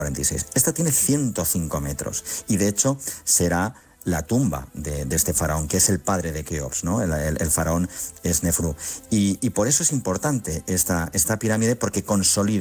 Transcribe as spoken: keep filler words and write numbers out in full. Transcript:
cuarenta y seis. Esta tiene ciento cinco metros y de hecho será la tumba de, de este faraón, que es el padre de Keops, ¿no? El, el, el faraón es Nefru. Y, y por eso es importante esta, esta pirámide, porque consolida